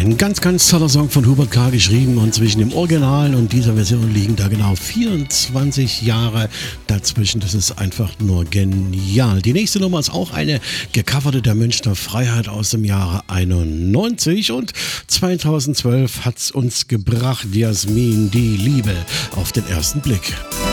Ein ganz, ganz toller Song von Hubert K. geschrieben und zwischen dem Original und dieser Version liegen da genau 24 Jahre dazwischen. Das ist einfach nur genial. Die nächste Nummer ist auch eine gecoverte der Münchner Freiheit aus dem Jahre 91 und 2012 hat's uns gebracht, Jasmin, die Liebe auf den ersten Blick.